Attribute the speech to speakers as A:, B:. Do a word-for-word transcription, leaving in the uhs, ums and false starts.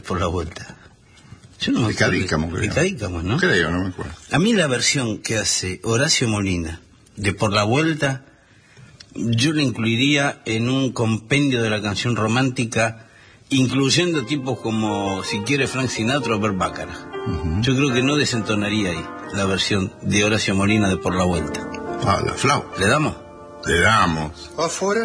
A: Por la Vuelta. Yo no
B: de Cadícamo, creo.
A: De Cadícamo, ¿no?
B: Creo, no me acuerdo.
A: A mí la versión que hace Horacio Molina de Por la Vuelta, yo la incluiría en un compendio de la canción romántica, incluyendo tipos como, si quiere, Frank Sinatra o Bert Bacharach. Uh-huh. Yo creo que no desentonaría ahí la versión de Horacio Molina de Por la Vuelta.
B: Ah, la flauta.
A: ¿Le damos?
B: Le damos.
C: Afuera